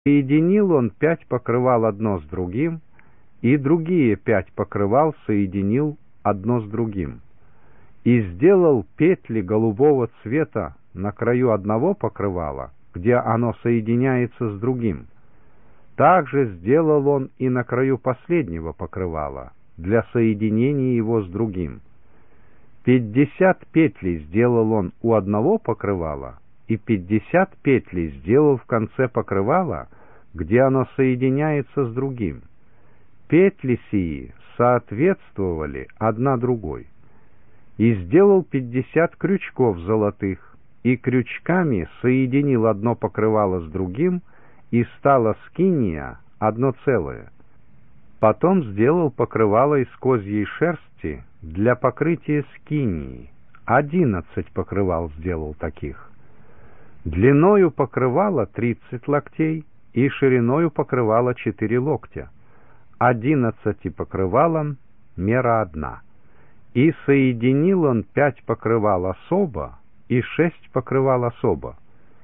Соединил он 5 покрывал одно с другим, и другие 5 покрывал соединил одно с другим. И сделал петли голубого цвета на краю одного покрывала, где оно соединяется с другим. Также сделал он и на краю последнего покрывала, для соединения его с другим. 50 петлей сделал он у одного покрывала, и 50 петлей сделал в конце покрывала, где оно соединяется с другим. Петли сии соответствовали одна другой. И сделал 50 крючков золотых, и крючками соединил одно покрывало с другим, и стала скиния одно целое. Потом сделал покрывало из козьей шерсти для покрытия скинии. 11 покрывал сделал таких. Длиною покрывала 30 локтей, и шириною покрывала 4 локтя. 11 покрывалам мера одна. И соединил он 5 покрывал особо, и 6 покрывал особо.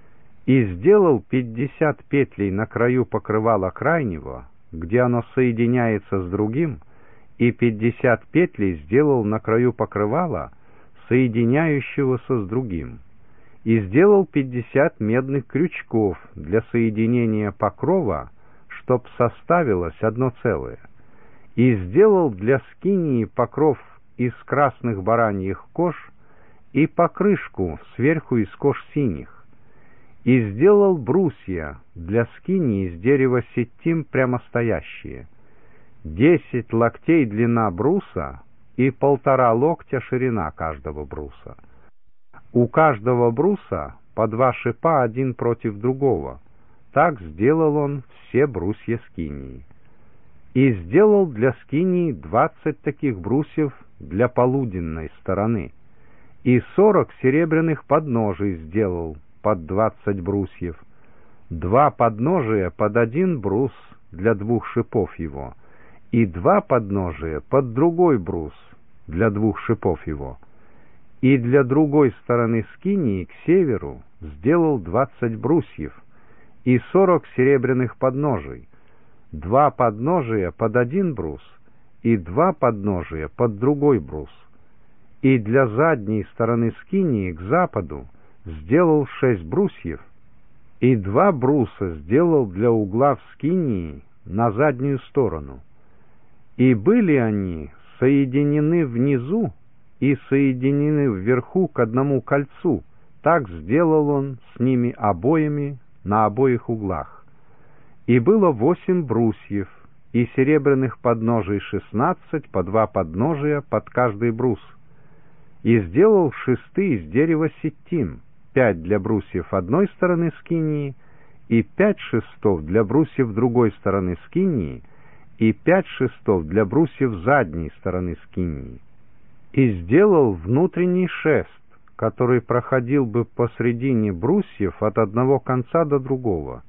И сделал 50 петлей на краю покрывала крайнего, где оно соединяется с другим, и 50 петлей сделал на краю покрывала, соединяющегося с другим. И сделал 50 медных крючков для соединения покрова, чтоб составилось одно целое. И сделал для скинии покров из красных бараньих кож и покрышку сверху из кож синих. И сделал брусья для скинии из дерева ситим прямостоящие. 10 локтей длина бруса и 1,5 локтя ширина каждого бруса. У каждого бруса по 2 шипа один против другого. Так сделал он все брусья скинии. И сделал для скинии 20 таких брусьев для полуденной стороны. И 40 серебряных подножий сделал под 20 брусьев. 2 подножия под 1 брус для 2 шипов его, и 2 подножия под другой брус для 2 шипов его. И для другой стороны скинии к северу сделал 20 брусьев и 40 серебряных подножий, 2 подножия под 1 брус и 2 подножия под другой брус. И для задней стороны скинии к западу сделал 6 брусьев, и 2 бруса сделал для угла в скинии на заднюю сторону. И были они соединены внизу и соединены вверху к одному кольцу. Так сделал он с ними обоими на обоих углах. И было 8 брусьев, и серебряных подножий 16, по 2 подножия под каждый брус. И сделал шесты из дерева ситим, 5 для брусьев одной стороны скинии, и 5 шестов для брусьев другой стороны скинии, и 5 шестов для брусьев задней стороны скинии. И сделал внутренний шест, который проходил бы посредине брусьев от одного конца до другого.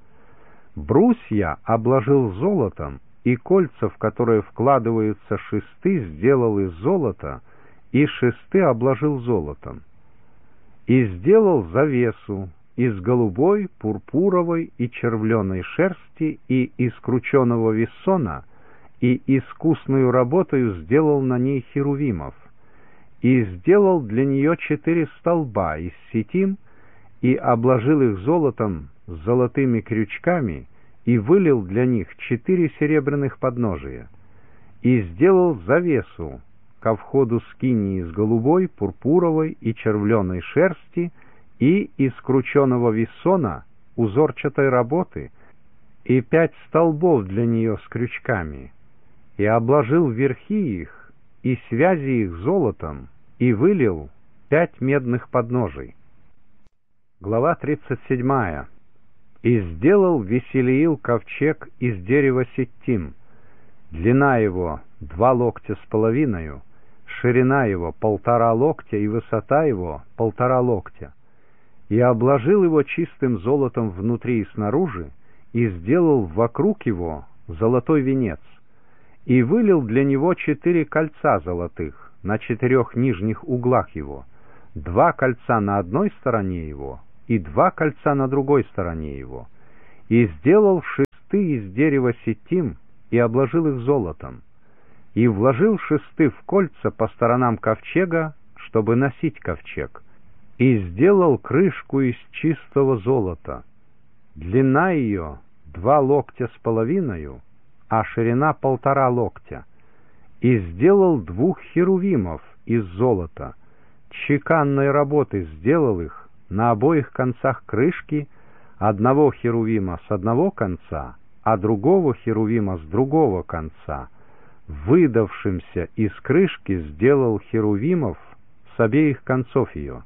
Брусья обложил золотом, и кольца, в которые вкладываются шесты, сделал из золота, и шесты обложил золотом. И сделал завесу из голубой, пурпуровой и червленой шерсти и из крученого вессона, и искусную работою сделал на ней херувимов. И сделал для нее 4 столба из ситим, и обложил их золотом с золотыми крючками, и вылил для них 4 серебряных подножия. И сделал завесу ко входу скинии из голубой, пурпуровой и червленой шерсти и из крученого вессона узорчатой работы, и 5 столбов для нее с крючками, и обложил верхи их и связи их золотом, и вылил 5 медных подножий. Глава 37. И сделал Веселиил ковчег из дерева ситим. Длина его 2 локтя с половиною, ширина его 1,5 локтя и высота его 1,5 локтя. И обложил его чистым золотом внутри и снаружи, и сделал вокруг его золотой венец. И вылил для него 4 кольца золотых на 4 нижних углах его, 2 кольца на одной стороне его и 2 кольца на другой стороне его. И сделал шесты из дерева ситим, и обложил их золотом, и вложил шесты в кольца по сторонам ковчега, чтобы носить ковчег, и сделал крышку из чистого золота. Длина ее 2 локтя с половиною, а ширина 1,5 локтя. И сделал 2 херувимов из золота, чеканной работы сделал их на обоих концах крышки, одного херувима с одного конца, а другого херувима с другого конца. Выдавшимся из крышки сделал херувимов с обеих концов ее.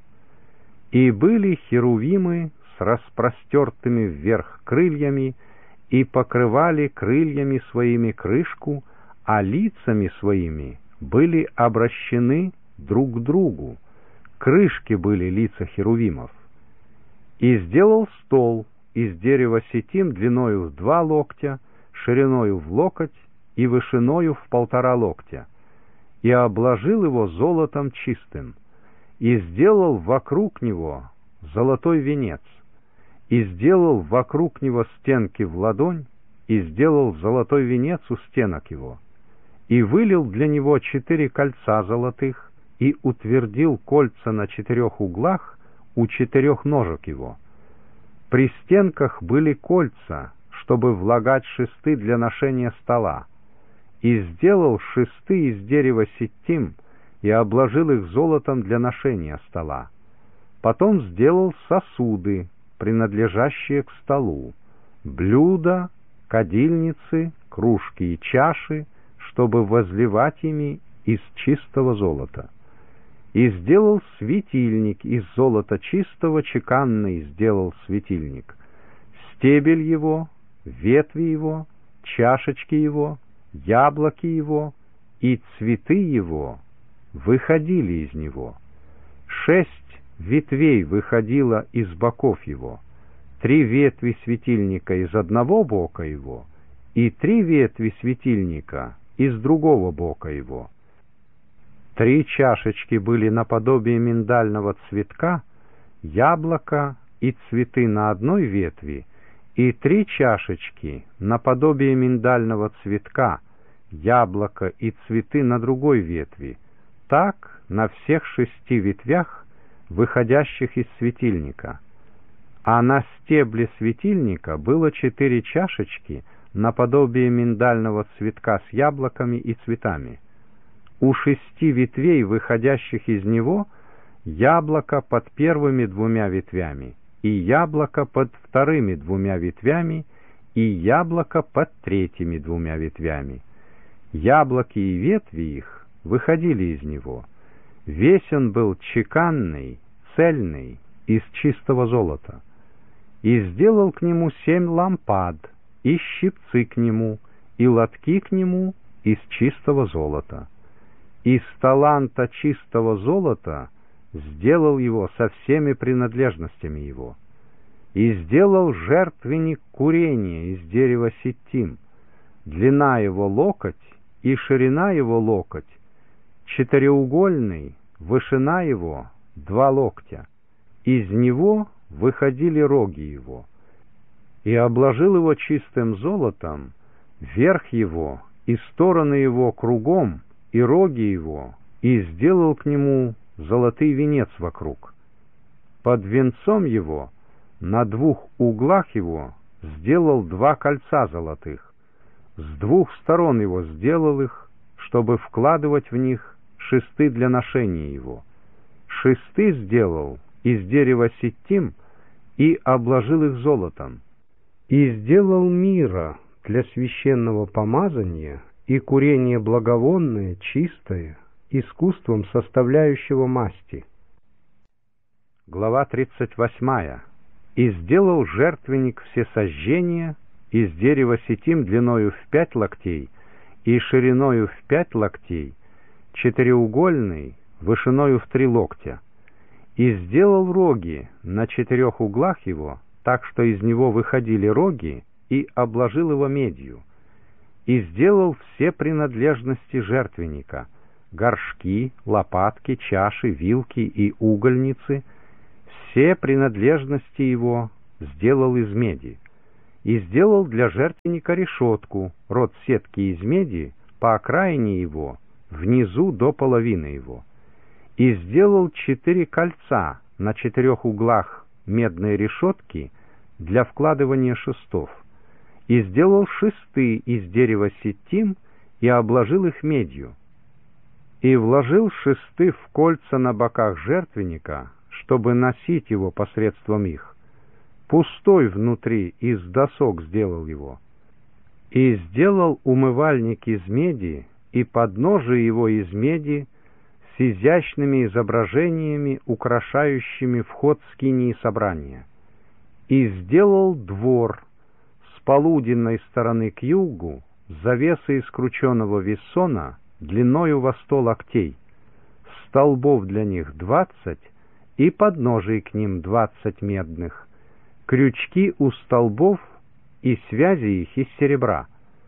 И были херувимы с распростертыми вверх крыльями, и покрывали крыльями своими крышку, а лицами своими были обращены друг к другу. Крышки были лица херувимов. И сделал стол из дерева ситим длиною в 2 локтя, шириною в локоть и вышиною в 1,5 локтя, и обложил его золотом чистым, и сделал вокруг него золотой венец, и сделал вокруг него стенки в ладонь, и сделал золотой венец у стенок его, и вылил для него 4 кольца золотых, и утвердил кольца на 4 углах у 4 ножек его. При стенках были кольца, чтобы влагать шесты для ношения стола, и сделал шесты из дерева ситим, и обложил их золотом для ношения стола. Потом сделал сосуды, принадлежащие к столу, блюда, кадильницы, кружки и чаши, чтобы возливать ими из чистого золота. И сделал светильник из золота чистого, чеканный сделал светильник. Стебель его, ветви его, чашечки его, яблоки его и цветы его выходили из него. 6 ветвей выходило из боков его, 3 ветви светильника из одного бока его и 3 ветви светильника из другого бока его. 3 чашечки были наподобие миндального цветка, яблоко и цветы на одной ветви, и 3 чашечки наподобие миндального цветка, яблоко и цветы на другой ветви, так на всех 6 ветвях, выходящих из светильника. А на стебле светильника было 4 чашечки наподобие миндального цветка с яблоками и цветами. У 6 ветвей, выходящих из него, яблоко под первыми 2 ветвями, и яблоко под вторыми 2 ветвями, и яблоко под третьими 2 ветвями. Яблоки и ветви их выходили из него. Весь он был чеканный, цельный, из чистого золота. И сделал к нему 7 лампад, и щипцы к нему, и лотки к нему из чистого золота. Из таланта чистого золота сделал его со всеми принадлежностями его. И сделал жертвенник курения из дерева ситим, длина его локоть и ширина его локоть, 4-угольный, вышина его 2 локтя. Из него выходили роги его. И обложил его чистым золотом, верх его и стороны его кругом, и роги его, и сделал к нему золотый венец вокруг. Под венцом его на 2 углах его сделал 2 кольца золотых, с 2 сторон его сделал их, чтобы вкладывать в них шесты для ношения его. Шесты сделал из дерева ситим и обложил их золотом. И сделал мира для священного помазания и курение благовонное, чистое, искусством составляющего масти. Глава 38. И сделал жертвенник всесожжения из дерева ситим длиною в 5 локтей и шириною в 5 локтей, 4-угольный, вышиною в 3 локтя. И сделал роги на 4 углах его, так что из него выходили роги, и обложил его медью. И сделал все принадлежности жертвенника: горшки, лопатки, чаши, вилки и угольницы, все принадлежности его сделал из меди. и сделал для жертвенника решетку, род сетки из меди, по окраине его, внизу до половины его. И сделал 4 кольца на 4 углах медной решетки для вкладывания шестов. И сделал шесты из дерева ситим и обложил их медью. И вложил шесты в кольца на боках жертвенника, чтобы носить его посредством их. Пустой внутри, из досок сделал его. И сделал умывальник из меди, и подножие его из меди, с изящными изображениями, украшающими вход скинии собрания. И сделал двор с полуденной стороны к югу, завесы из крученого вессона, длиною во 100 локтей, столбов для них 20, и подножий к ним 20 медных, крючки у столбов и связи их из серебра.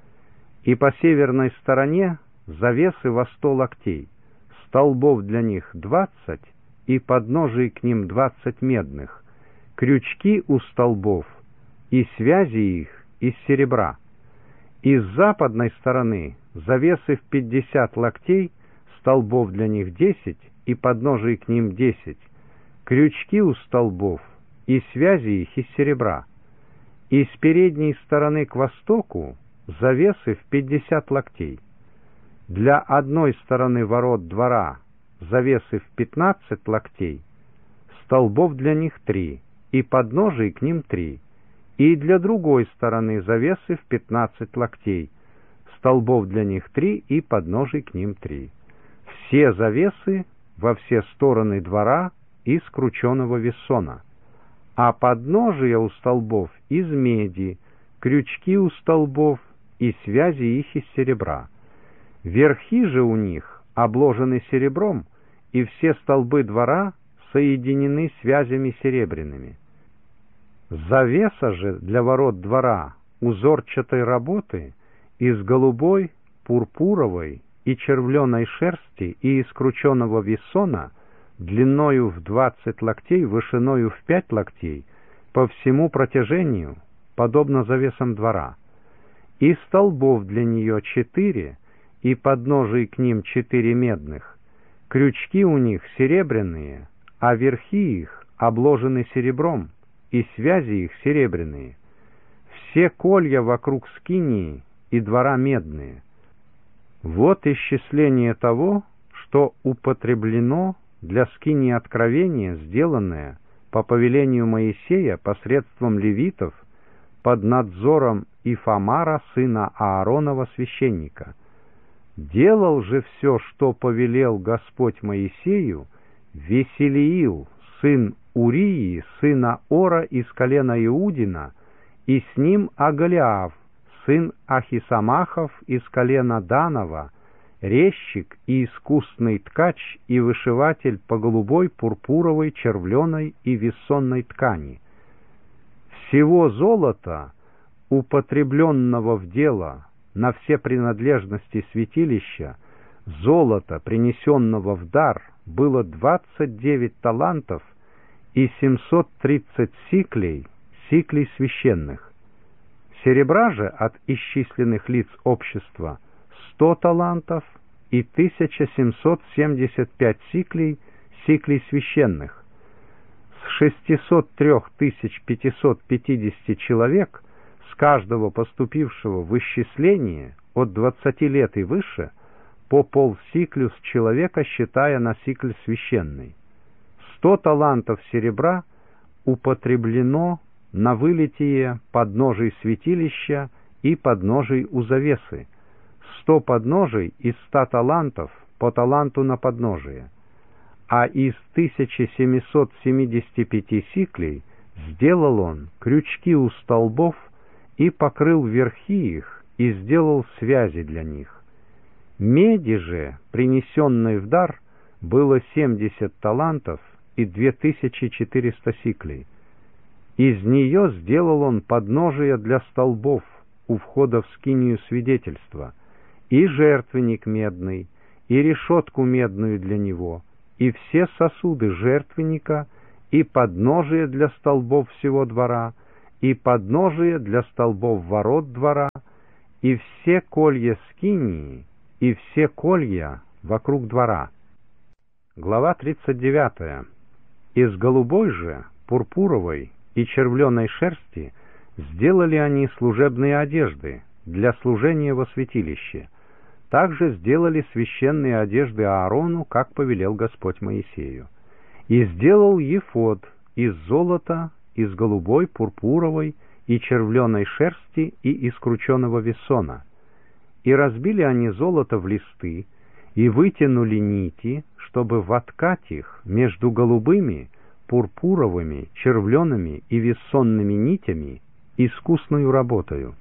И по северной стороне завесы во 100 локтей, столбов для них 20, и подножий к ним 20 медных, крючки у столбов и связи их из серебра. И с западной стороны завесы в 50 локтей, столбов для них 10, и подножий к ним 10, крючки у столбов и связи их из серебра. И с передней стороны к востоку завесы в 50 локтей. Для одной стороны ворот двора завесы в 15 локтей, столбов для них 3, и подножий к ним 3, и для другой стороны завесы в 15 локтей, столбов для них 3, и подножий к ним 3. Все завесы во все стороны двора из крученого вессона, а подножия у столбов из меди, крючки у столбов и связи их из серебра. Верхи же у них обложены серебром, и все столбы двора соединены связями серебряными. Завеса же для ворот двора узорчатой работы из голубой, пурпуровой и червленой шерсти и из крученого вессона длиною в 20 локтей, вышиною в 5 локтей, по всему протяжению, подобно завесам двора. И столбов для нее 4, и подножий к ним 4 медных, крючки у них серебряные, а верхи их обложены серебром, и связи их серебряные. Все колья вокруг скинии и двора медные. Вот исчисление того, что употреблено для скинии откровения, сделанное по повелению Моисея посредством левитов под надзором Ифамара, сына Ааронова, священника. Делал же все, что повелел Господь Моисею, Веселиил, сын Урии, сына Ора из колена Иудина, и с ним Агалиав, сын Ахисамахов из колена Данова, резчик и искусный ткач и вышиватель по голубой, пурпуровой, червленой и вессонной ткани. Всего золота, употребленного в дело на все принадлежности святилища, золота, принесенного в дар, было 29 талантов и 730 сиклей священных. Серебра же от исчисленных лиц общества 100 талантов и 1775 сиклей священных. С 603 550 человек, с каждого поступившего в исчисление от 20 лет и выше, по полсиклю с человека, считая на сикль священный. 100 талантов серебра употреблено на вылитие подножий святилища и подножий у завесы, 100 подножий из 100 талантов по таланту на подножие, а из 1775 сиклей сделал он крючки у столбов и покрыл верхи их и сделал связи для них. Меди же, принесенной в дар, было 70 талантов и 2400 сиклей. Из нее сделал он подножия для столбов у входа в скинию свидетельства, и жертвенник медный, и решетку медную для него, и все сосуды жертвенника, и подножия для столбов всего двора, и подножие для столбов ворот двора, и все колья скинии, и все колья вокруг двора. Глава 39. Из голубой же, пурпуровой и червленой шерсти сделали они служебные одежды для служения во святилище. Также сделали священные одежды Аарону, как повелел Господь Моисею. И сделал ефод из золота, из голубой, пурпуровой и червленой шерсти и из крученого вессона. И разбили они золото в листы, и вытянули нити, чтобы воткать их между голубыми, пурпуровыми, червлеными и вессонными нитями искусную работою.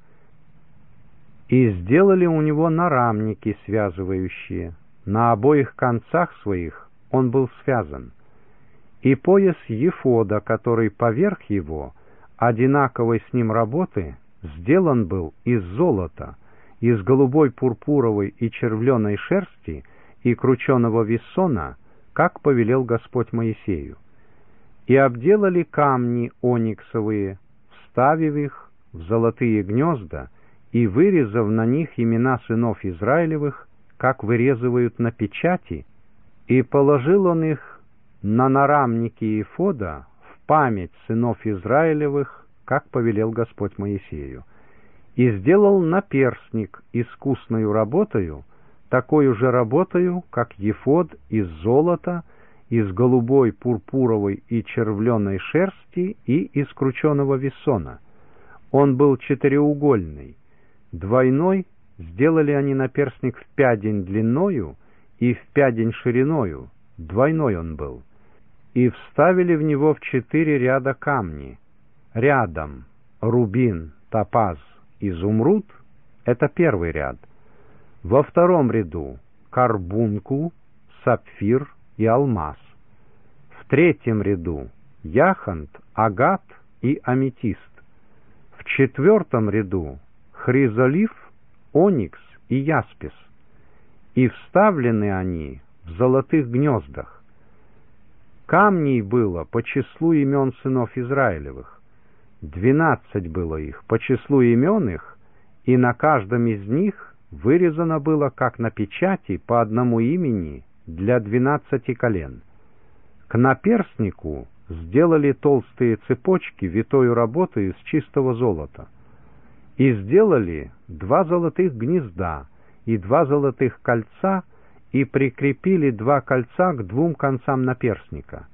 И сделали у него нарамники связывающие, на обоих концах своих он был связан. И пояс ефода, который поверх его, одинаковой с ним работы, сделан был из золота, из голубой, пурпуровой и червленой шерсти и крученого вессона, как повелел Господь Моисею. И обделали камни ониксовые, вставив их в золотые гнезда и вырезав на них имена сынов Израилевых, как вырезывают на печати, и положил он их на нарамники ефода в память сынов Израилевых, как повелел Господь Моисею. И сделал наперстник искусною работою, такою же работою, как ефод из золота, из голубой, пурпуровой и червленой шерсти и из крученого вессона. Он был четыреугольный. Двойной сделали они наперстник в пядень длиною и в пядень шириною, двойной он был. И вставили в него в 4 ряда камни. Рядом рубин, топаз, изумруд — это первый ряд. Во втором ряду карбункул, сапфир и алмаз. В третьем ряду яхонт, агат и аметист. В четвертом ряду хризолиф, оникс и яспис. И вставлены они в золотых гнездах. Камней было по числу имен сынов Израилевых. 12 было их по числу имен их, и на каждом из них вырезано было, как на печати, по одному имени для 12 колен. К наперстнику сделали толстые цепочки витою работой из чистого золота. И сделали 2 золотых гнезда и 2 золотых кольца, и прикрепили 2 кольца к 2 концам наперстника.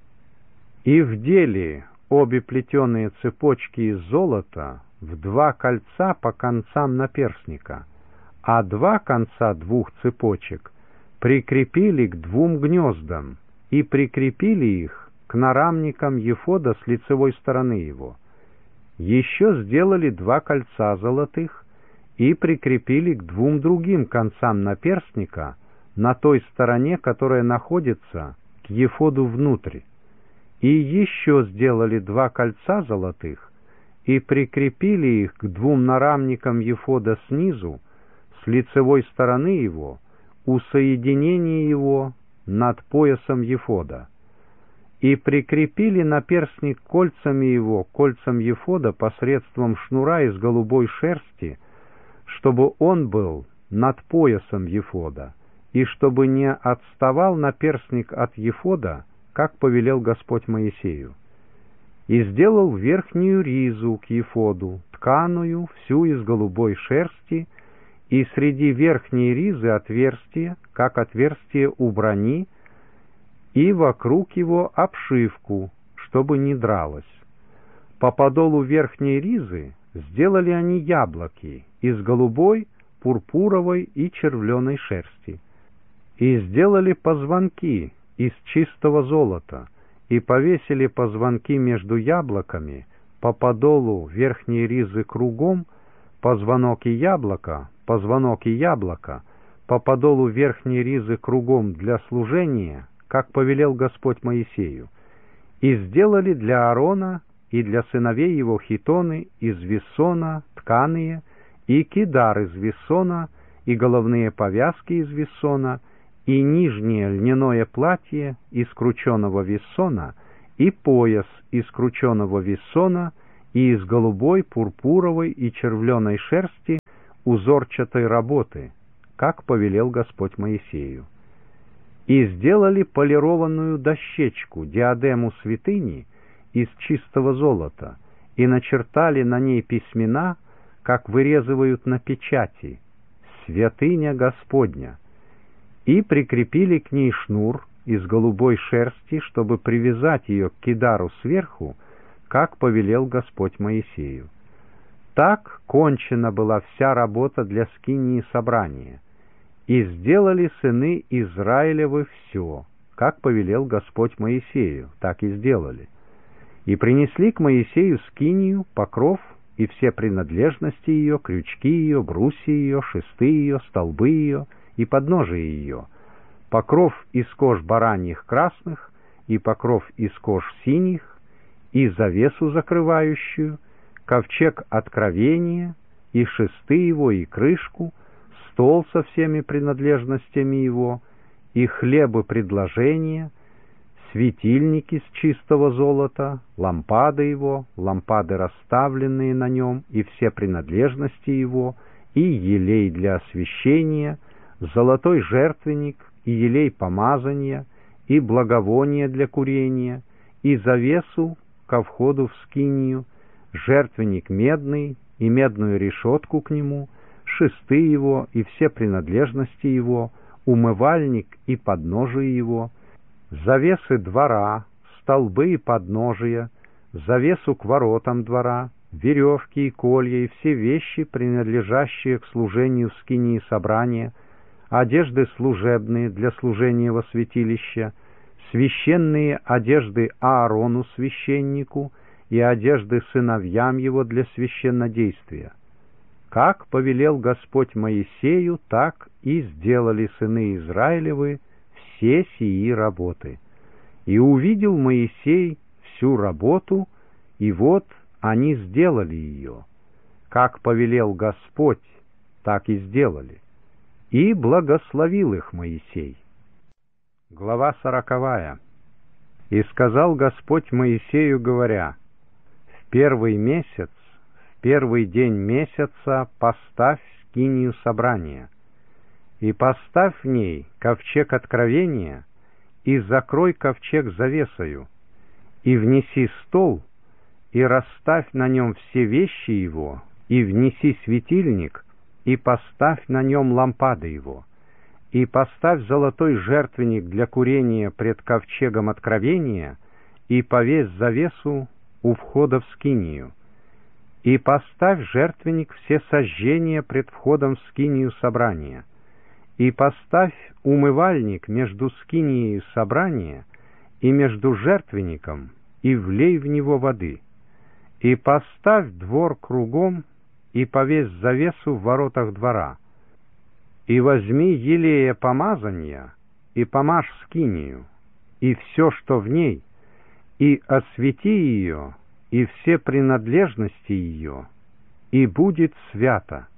И вдели обе плетеные цепочки из золота в 2 кольца по концам наперстника, а 2 конца 2 цепочек прикрепили к 2 гнездам и прикрепили их к нарамникам ефода с лицевой стороны его. Еще сделали 2 кольца золотых и прикрепили к 2 другим концам наперстника на той стороне, которая находится к ефоду внутрь. И еще сделали 2 кольца золотых и прикрепили их к 2 нарамникам ефода снизу, с лицевой стороны его, у соединения его над поясом ефода. И прикрепили наперстник кольцами его, кольцам ефода посредством шнура из голубой шерсти, чтобы он был над поясом ефода, и чтобы не отставал наперстник от ефода, как повелел Господь Моисею. И сделал верхнюю ризу к ефоду, тканую, всю из голубой шерсти, и среди верхней ризы отверстие, как отверстие у брони, и вокруг его обшивку, чтобы не дралось. По подолу верхней ризы сделали они яблоки из голубой, пурпуровой и червленой шерсти. И сделали позвонки из чистого золота, и повесили позвонки между яблоками по подолу верхней ризы кругом, позвонок и яблоко, по подолу верхней ризы кругом для служения, как повелел Господь Моисею. И сделали для Аарона и для сыновей его хитоны из вессона тканые, и кидар из вессона, и головные повязки из вессона, и нижнее льняное платье из крученого вессона, и пояс из крученого вессона, и из голубой, пурпуровой и червленой шерсти узорчатой работы, как повелел Господь Моисею. И сделали полированную дощечку, диадему святыни, из чистого золота, и начертали на ней письмена, как вырезывают на печати: «Святыня Господня», и прикрепили к ней шнур из голубой шерсти, чтобы привязать ее к кидару сверху, как повелел Господь Моисею. Так кончена была вся работа для скинии собрания, и сделали сыны Израилевы все, как повелел Господь Моисею, так и сделали. И принесли к Моисею скинию, покров и все принадлежности ее, крючки ее, брусья ее, шесты ее, столбы ее и подножие ее, покров из кож бараньих красных и покров из кож синих, и завесу закрывающую, ковчег откровения, и шесты его, и крышку, стол со всеми принадлежностями его, и хлебы предложения, светильники с чистого золота, лампады его, лампады расставленные на нем, и все принадлежности его, и елей для освящения, золотой жертвенник, и елей помазания, и благовония для курения, и завесу ко входу в скинию, жертвенник медный, и медную решетку к нему, шесты его, и все принадлежности его, умывальник и подножие его, завесы двора, столбы и подножия, завесу к воротам двора, веревки и колья, и все вещи, принадлежащие к служению в скинии собрания, одежды служебные для служения во святилище, священные одежды Аарону священнику и одежды сыновьям его для священнодействия. Как повелел Господь Моисею, так и сделали сыны Израилевы все сии работы. И увидел Моисей всю работу, и вот они сделали ее. Как повелел Господь, так и сделали. И благословил их Моисей. Глава 40. И сказал Господь Моисею, говоря: «В первый месяц, в первый день месяца поставь скинию собрания, и поставь в ней ковчег откровения, и закрой ковчег завесою, и внеси стол, и расставь на нем все вещи его, и внеси светильник, и поставь на нем лампады его, и поставь золотой жертвенник для курения пред ковчегом откровения, и повесь завесу у входа в скинию, и поставь жертвенник все сожжения пред входом в скинию собрания, и поставь умывальник между скинией собрания и между жертвенником, и влей в него воды, и поставь двор кругом, и повесь завесу в воротах двора, и возьми елея помазания, и помажь скинию, и все, что в ней, и освети ее, и все принадлежности ее, и будет свято.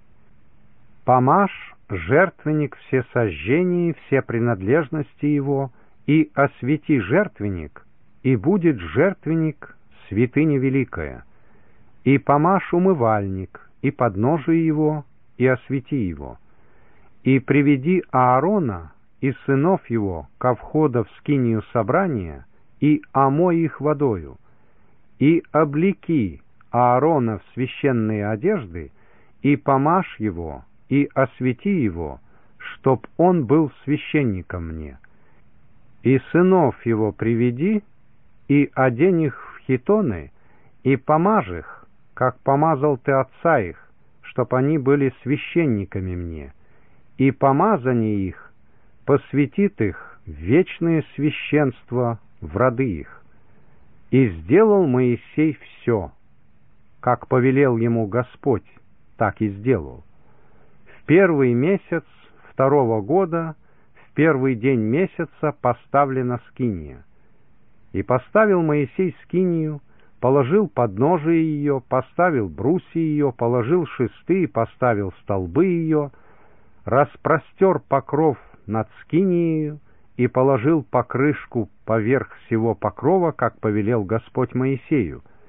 Помажь жертвенник все сожжения, все принадлежности его, и освети жертвенник, и будет жертвенник святыня великая. И помажь умывальник, и подножие его, и освети его. И приведи Аарона и сынов его ко входу в скинию собрания, и омой их водою, и облеки Аарона в священные одежды, и помажь его, и освети его, чтоб он был священником мне. И сынов его приведи, и одень их в хитоны, и помажь их, как помазал ты отца их, чтоб они были священниками мне, и помазание их посвятит их в вечное священство в роды их. И сделал Моисей все, как повелел ему Господь, так и сделал. В первый месяц второго года, в первый день месяца поставлена скиния. И поставил Моисей скинию, положил подножие ее, поставил брусья ее, положил шесты и поставил столбы ее, распростер покров над скинией и положил покрышку поверх всего покрова, как повелел Господь Моисею,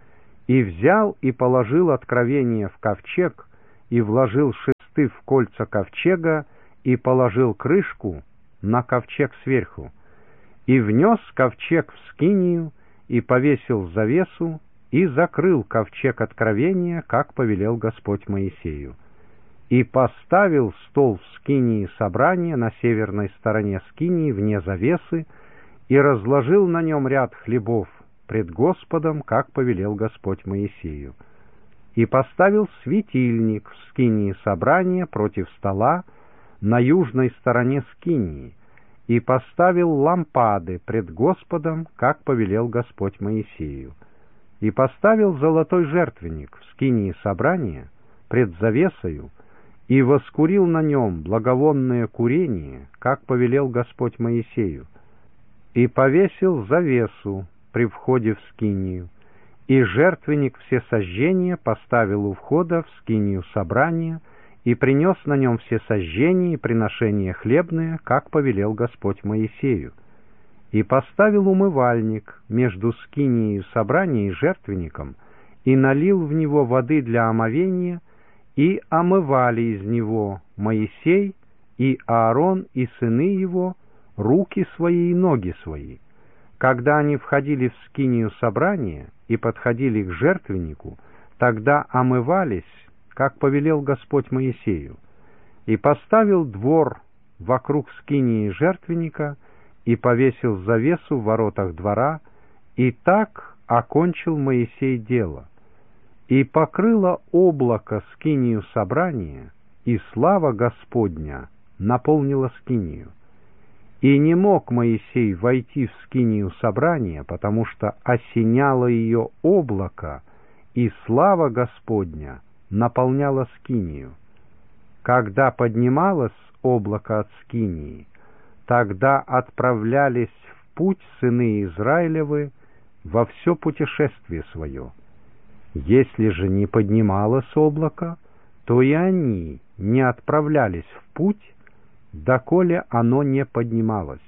И взял и положил откровение в ковчег, и вложил шесты в кольца ковчега, и положил крышку на ковчег сверху, и внес ковчег в скинию, и повесил завесу, и закрыл ковчег откровения, как повелел Господь Моисею. И поставил стол в скинии собрания на северной стороне скинии, вне завесы, и разложил на нем ряд хлебов пред Господом, как повелел Господь Моисею. И поставил светильник в скинии собрания против стола на южной стороне скинии, и поставил лампады пред Господом, как повелел Господь Моисею. И поставил золотой жертвенник в скинии собрания пред завесою, и воскурил на нем благовонное курение, как повелел Господь Моисею, и повесил завесу при входе в скинию, и жертвенник всесожжения поставил у входа в скинию собрания, и принес на нем всесожжение и приношения хлебные, как повелел Господь Моисею, и поставил умывальник между скинией собрания и жертвенником, и налил в него воды для омовения, и омывали из него Моисей и Аарон и сыны его руки свои и ноги свои. Когда они входили в скинию собрания и подходили к жертвеннику, тогда омывались, как повелел Господь Моисею, и поставил двор вокруг скинии жертвенника, и повесил завесу в воротах двора, и так окончил Моисей дело. И покрыло облако скинию собрания, и слава Господня наполнила скинию. И не мог Моисей войти в скинию собрания, потому что осеняло ее облако, и слава Господня наполняла скинию. Когда поднималось облако от скинии, тогда отправлялись в путь сыны Израилевы во все путешествие свое. Если же не поднималось облако, то и они не отправлялись в путь, доколе оно не поднималось.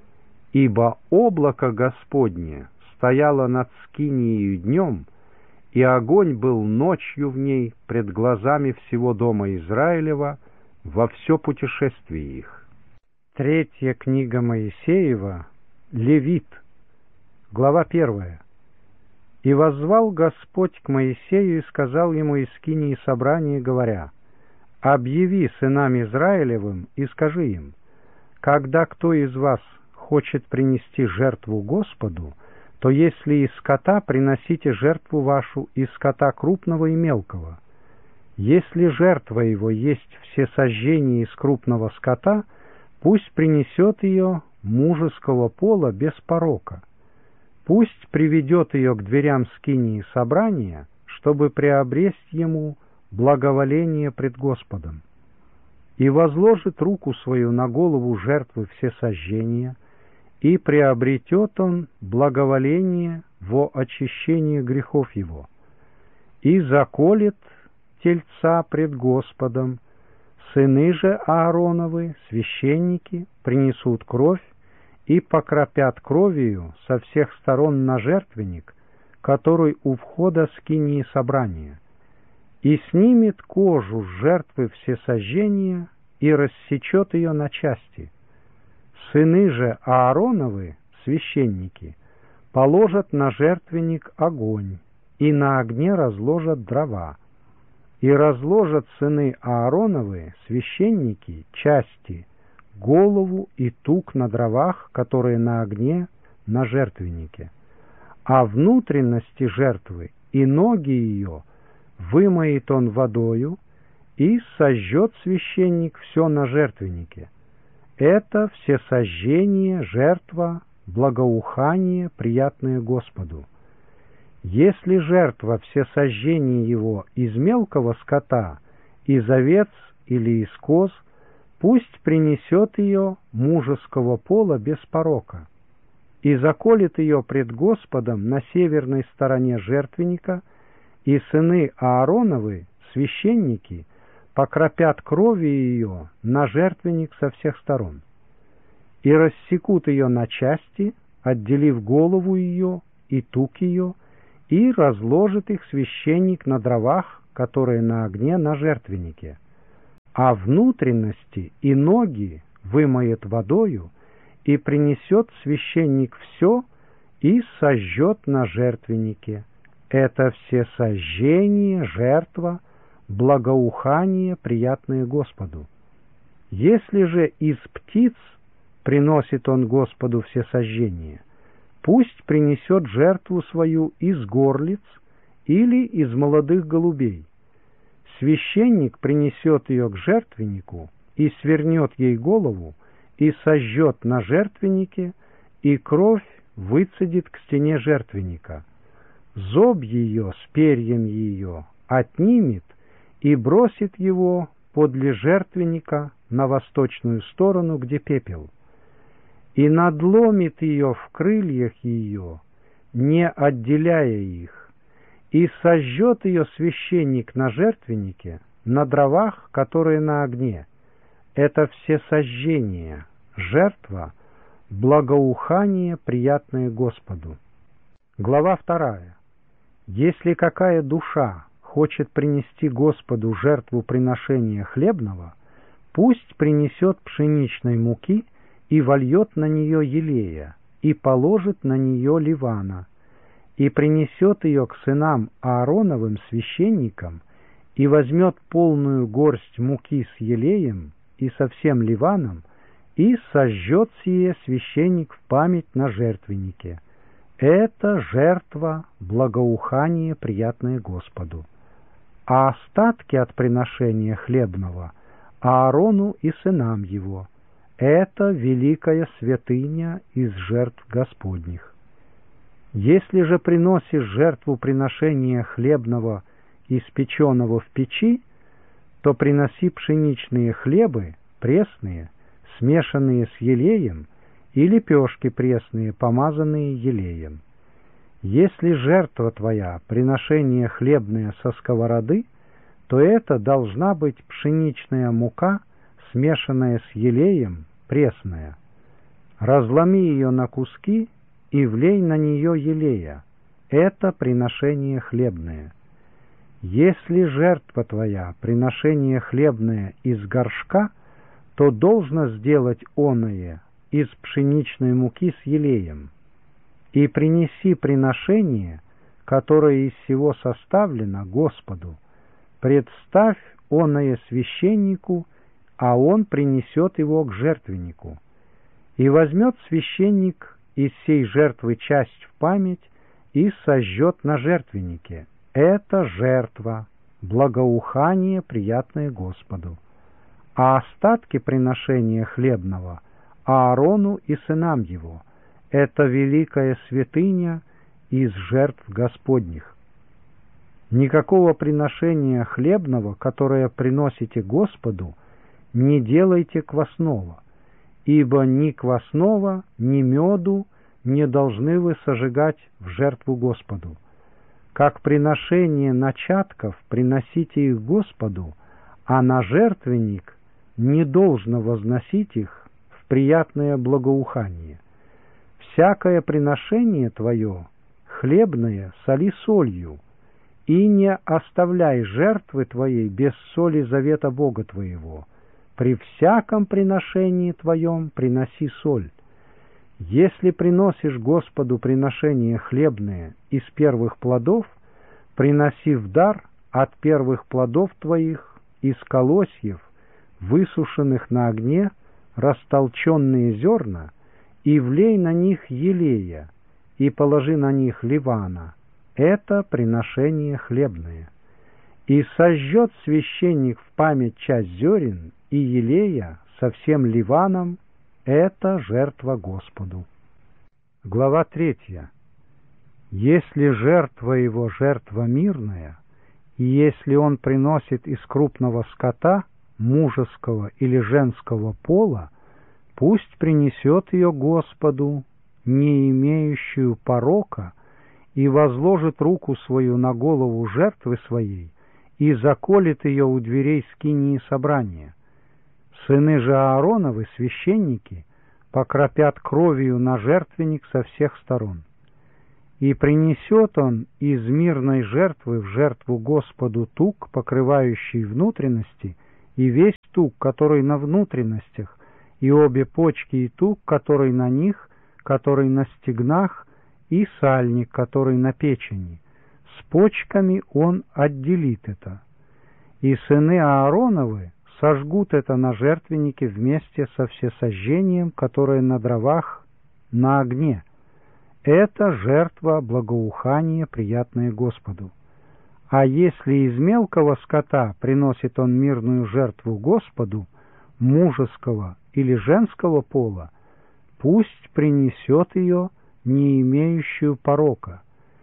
Ибо облако Господне стояло над скинией днем, и огонь был ночью в ней пред глазами всего дома Израилева во все путешествие их. Третья книга Моисеева, Левит, глава 1. «И воззвал Господь к Моисею и сказал ему из скинии собрания, говоря: объяви сынам Израилевым и скажи им: когда кто из вас хочет принести жертву Господу, то если из скота, приносите жертву вашу из скота крупного и мелкого. Если жертва его есть всесожжение из крупного скота, пусть принесет ее мужеского пола без порока. Пусть приведет ее к дверям скинии собрания, чтобы приобресть ему благоволение пред Господом. И возложит руку свою на голову жертвы всесожжения, и приобретет он благоволение во очищении грехов его, и заколет тельца пред Господом. Сыны же Аароновы, священники, принесут кровь и покропят кровью со всех сторон на жертвенник, который у входа скинии собрания, и снимет кожу с жертвы всесожжения и рассечет ее на части. Сыны же Аароновы, священники, положат на жертвенник огонь, и на огне разложат дрова. И разложат сыны Аароновы, священники, части, голову и тук на дровах, которые на огне на жертвеннике. А внутренности жертвы и ноги ее вымоет он водою, и сожжет священник все на жертвеннике. Это всесожжение, жертва, благоухание, приятное Господу. Если жертва всесожжение его из мелкого скота, из овец или из коз, пусть принесет ее мужеского пола без порока, и заколет ее пред Господом на северной стороне жертвенника, и сыны Аароновы, священники, покропят кровью ее на жертвенник со всех сторон, и рассекут ее на части, отделив голову ее и тук ее, и разложит их священник на дровах, которые на огне на жертвеннике, а внутренности и ноги вымоет водою, и принесет священник все и сожжет на жертвеннике. Это всесожжение, жертва, благоухание, приятное Господу. Если же из птиц приносит он Господу всесожжение, пусть принесет жертву свою из горлиц или из молодых голубей. Священник принесет ее к жертвеннику и свернет ей голову, и сожжет на жертвеннике, и кровь выцедит к стене жертвенника. Зоб ее с перьем ее отнимет и бросит его подле жертвенника на восточную сторону, где пепел, и надломит ее в крыльях ее, не отделяя их, и сожжет ее священник на жертвеннике, на дровах, которые на огне. Это всесожжение, жертва, благоухание, приятное Господу. Глава 2. Если какая душа хочет принести Господу жертву приношения хлебного, пусть принесет пшеничной муки и вольет на нее елея, и положит на нее ливана, и принесет ее к сынам Аароновым священникам, и возьмет полную горсть муки с елеем и со всем ливаном, и сожжет сие священник в память на жертвеннике. Это жертва, благоухание, приятное Господу. А остатки от приношения хлебного Аарону и сынам его. Это великая святыня из жертв Господних. Если же приносишь жертву приношения хлебного, испеченного в печи, то приноси пшеничные хлебы, пресные, смешанные с елеем, и лепешки пресные, помазанные елеем. Если жертва твоя приношение хлебное со сковороды, то это должна быть пшеничная мука, смешанная с елеем, пресная. Разломи ее на куски и влей на нее елея. Это приношение хлебное. Если жертва твоя приношение хлебное из горшка, то должно сделать оное из пшеничной муки с елеем. И принеси приношение, которое из всего составлено, Господу. Представь оное священнику, а он принесет его к жертвеннику. И возьмет священник из сей жертвы часть в память и сожжет на жертвеннике. Это жертва, благоухание, приятное Господу. А остатки приношения хлебного Аарону и сынам его. Это великая святыня из жертв Господних. Никакого приношения хлебного, которое приносите Господу, не делайте квасного, ибо ни квасного, ни меду не должны вы сожигать в жертву Господу. Как приношение начатков приносите их Господу, а на жертвенник не должно возносить их в приятное благоухание. Всякое приношение твое, хлебное, соли солью, и не оставляй жертвы твоей без соли завета Бога твоего. При всяком приношении твоем приноси соль. Если приносишь Господу приношение хлебное из первых плодов, приноси в дар от первых плодов твоих из колосьев, высушенных на огне, растолченные зерна, и влей на них елея, и положи на них ливана. Это приношение хлебное. И сожжет священник в память часть зерен и елея со всем ливаном. Это жертва Господу. Глава 3. Если жертва его жертва мирная, и если он приносит из крупного скота, мужеского или женского пола, пусть принесет ее Господу, не имеющую порока, и возложит руку свою на голову жертвы своей, и заколет ее у дверей скинии собрания. Сыны же Аароновы, священники, покропят кровью на жертвенник со всех сторон. И принесет он из мирной жертвы в жертву Господу тук, покрывающий внутренности, и весь тук, который на внутренностях, и обе почки и тук, который на них, который на стегнах, и сальник, который на печени. С почками он отделит это. И сыны Аароновы сожгут это на жертвеннике вместе со всесожжением, которое на дровах на огне. Это жертва благоухания, приятная Господу. А если из мелкого скота приносит он мирную жертву Господу, мужеского или женского пола, пусть принесет ее, не имеющую порока.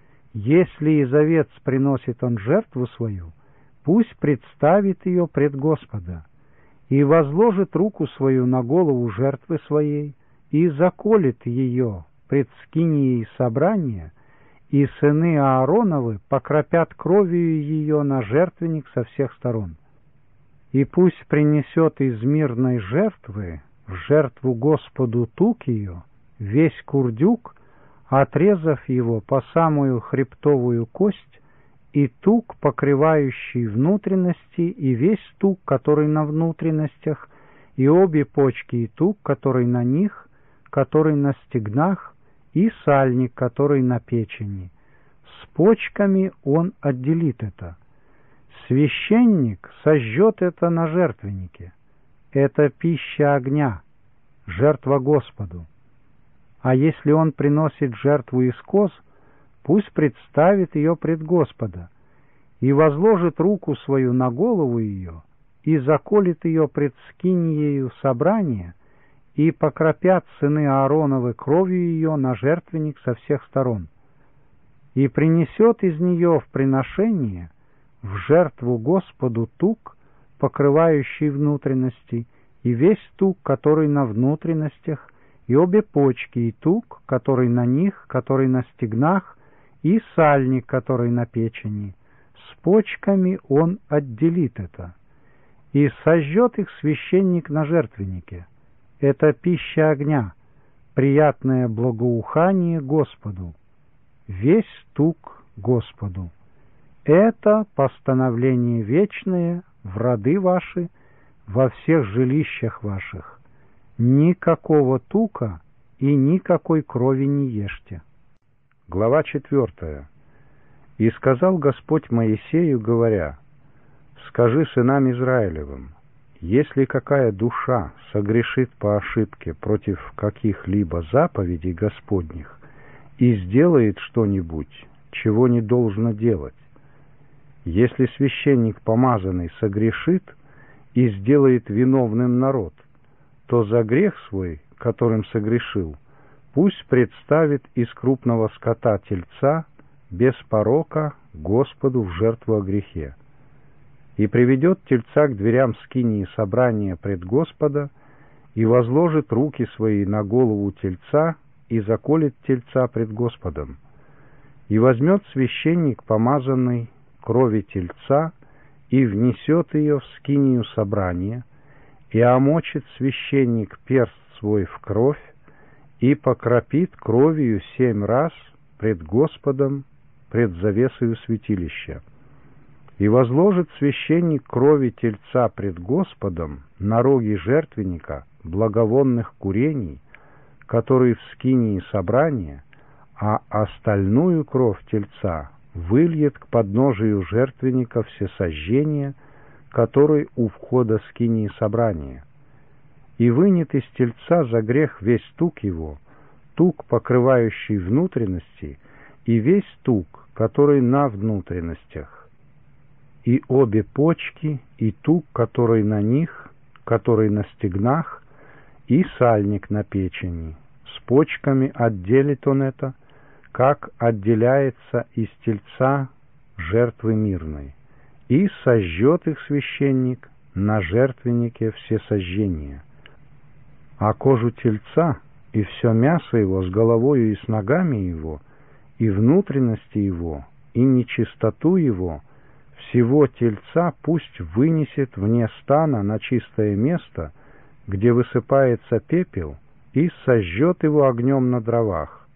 Если из овец приносит он жертву свою, пусть представит ее пред Господа и возложит руку свою на голову жертвы своей и заколет ее пред скинией собрания, и сыны Аароновы покропят кровью ее на жертвенник со всех сторон. И пусть принесет из мирной жертвы в жертву Господу тук ее, весь курдюк, отрезав его по самую хребтовую кость, и тук, покрывающий внутренности, и весь тук, который на внутренностях, и обе почки и тук, который на них, который на стегнах, и сальник, который на печени. С почками он отделит это. Священник сожжет это на жертвеннике. Это пища огня, жертва Господу. А если он приносит жертву из коз, пусть представит ее пред Господа и возложит руку свою на голову ее и заколет ее пред скиниею собрания, и покропят сыны Аароновы кровью ее на жертвенник со всех сторон. И принесет из нее в приношение в жертву Господу тук, покрывающий внутренности, и весь тук, который на внутренностях, и обе почки, и тук, который на них, который на стегнах, и сальник, который на печени. С почками он отделит это. И сожжет их священник на жертвеннике. Это пища огня, приятное благоухание Господу, весь тук Господу. Это постановление вечное в роды ваши, во всех жилищах ваших. Никакого тука и никакой крови не ешьте. Глава 4. «И сказал Господь Моисею, говоря: скажи сынам Израилевым, если какая душа согрешит по ошибке против каких-либо заповедей Господних и сделает что-нибудь, чего не должно делать, если священник помазанный согрешит и сделает виновным народ, то за грех свой, которым согрешил, пусть представит из крупного скота тельца без порока Господу в жертву о грехе, и приведет тельца к дверям скинии собрания пред Господа, и возложит руки свои на голову тельца, и заколет тельца пред Господом. И возьмет священник помазанный крови тельца, и внесет ее в скинию собрания, и омочит священник перст свой в кровь, и покропит кровью 7 раз пред Господом, пред завесою святилища. И возложит священник крови тельца пред Господом на роги жертвенника благовонных курений, которые в скинии собрания, а остальную кровь тельца выльет к подножию жертвенника всесожжения, который у входа скинии собрания. И вынет из тельца за грех весь тук его, тук, покрывающий внутренности, и весь тук, который на внутренностях, и обе почки, и тук, который на них, который на стегнах, и сальник на печени. С почками отделит он это, как отделяется из тельца жертвы мирной, и сожжет их священник на жертвеннике всесожжения. А кожу тельца и все мясо его с головою и с ногами его, и внутренности его, и нечистоту его, всего тельца пусть вынесет вне стана на чистое место, где высыпается пепел, и сожжет его огнем на дровах,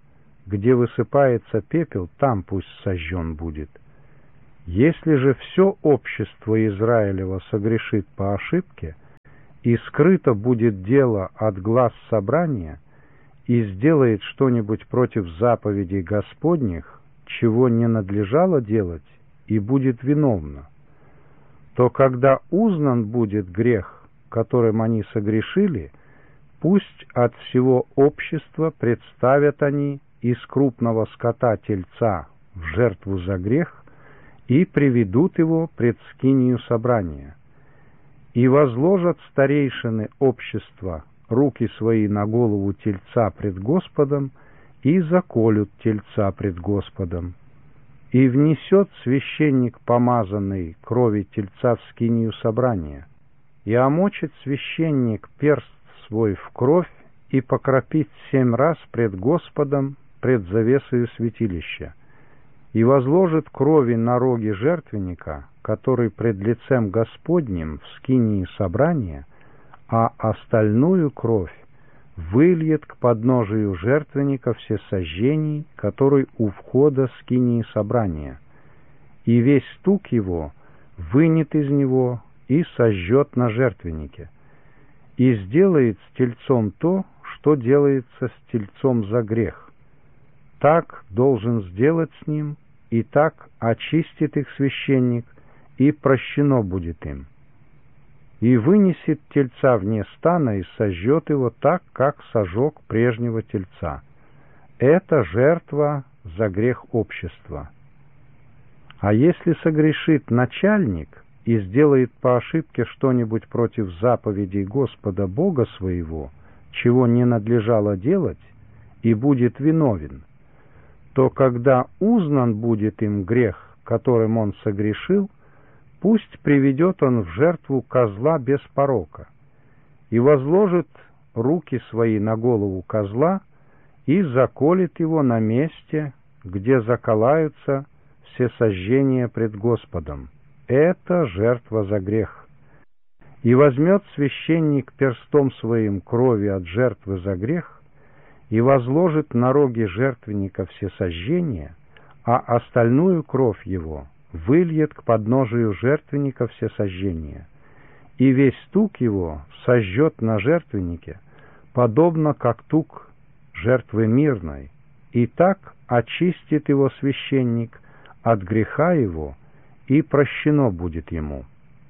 где высыпается пепел, там пусть сожжен будет. Если же все общество Израилева согрешит по ошибке, и скрыто будет дело от глаз собрания, и сделает что-нибудь против заповедей Господних, чего не надлежало делать, и будет виновно, то когда узнан будет грех, которым они согрешили, пусть от всего общества представят они из крупного скота тельца в жертву за грех и приведут его пред скинию собрания, и возложат старейшины общества руки свои на голову тельца пред Господом и заколют тельца пред Господом. И внесет священник помазанный крови тельца в скинию собрания, и омочит священник перст свой в кровь и покропит 7 раз пред Господом пред завесою святилища, и возложит крови на роги жертвенника, который пред лицем Господним в скинии собрания, а остальную кровь выльет к подножию жертвенника всесожжений, который у входа скинии собрания, и весь стук его вынет из него и сожжет на жертвеннике, и сделает с тельцом то, что делается с тельцом за грех. Так должен сделать с ним, и так очистит их священник, и прощено будет им. И вынесет тельца вне стана и сожжет его так, как сожег прежнего тельца. Это жертва за грех общества. А если согрешит начальник и сделает по ошибке что-нибудь против заповедей Господа Бога своего, чего не надлежало делать, и будет виновен, то когда узнан будет им грех, которым он согрешил, пусть приведет он в жертву козла без порока, и возложит руки свои на голову козла и заколет его на месте, где заколаются все сожжения пред Господом. Это жертва за грех. И возьмет священник перстом своим крови от жертвы за грех и возложит на роги жертвенника всесожжения, а остальную кровь его выльет к подножию жертвенника всесожжения, и весь тук его сожжет на жертвеннике, подобно как тук жертвы мирной, и так очистит его священник от греха его, и прощено будет ему.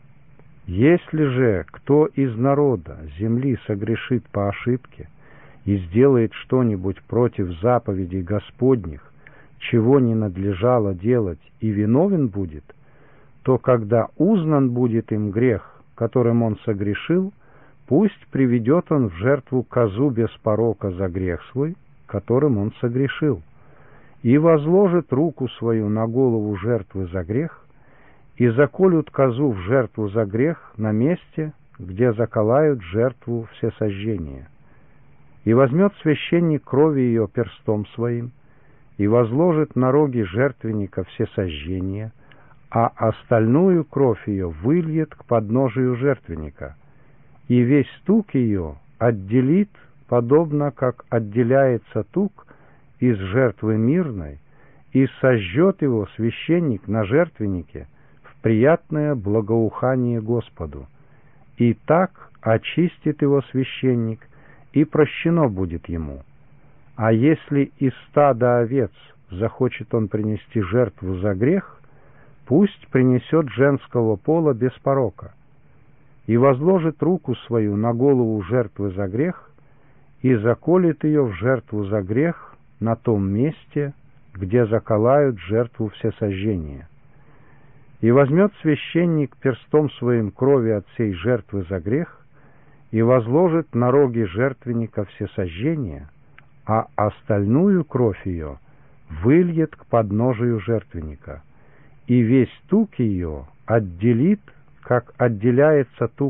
Если же кто из народа земли согрешит по ошибке и сделает что-нибудь против заповедей Господних, чего не надлежало делать, и виновен будет, то когда узнан будет им грех, которым он согрешил, пусть приведет он в жертву козу без порока за грех свой, которым он согрешил, и возложит руку свою на голову жертвы за грех, и заколют козу в жертву за грех на месте, где заколают жертву всесожжения. И возьмет священник крови ее перстом своим, и возложит на роги жертвенника всесожжения, а остальную кровь ее выльет к подножию жертвенника, и весь тук ее отделит, подобно как отделяется тук из жертвы мирной, и сожжет его священник на жертвеннике в приятное благоухание Господу, и так очистит его священник, и прощено будет ему. А если из стада овец захочет он принести жертву за грех, пусть принесет женского пола без порока, и возложит руку свою на голову жертвы за грех, и заколет ее в жертву за грех на том месте, где заколают жертву всесожжения. И возьмет священник перстом своим крови от сей жертвы за грех, и возложит на роги жертвенника всесожжения, а остальную кровь ее выльет к подножию жертвенника, и весь тук ее отделит, как отделяется тук